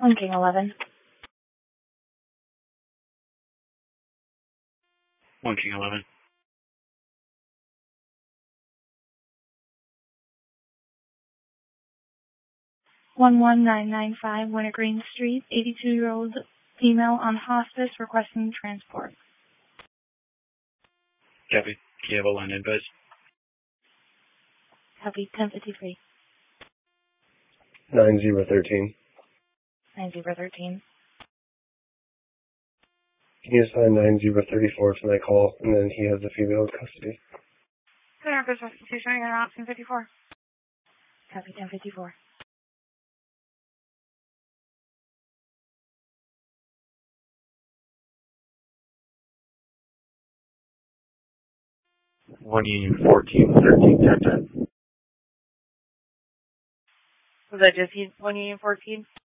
1 King 11. 1 King 11. 11995 Wintergreen Street, 82-year-old female on hospice requesting transport. Copy. Do you have a line advice? Copy 1053. 9013. 9013. Can you assign 9034 to my call, and then he has the female in custody? America's Restitution, you're on option 54. Copy 1054. One Union 14, 13, 10, 10. Was that just 1 Union 14?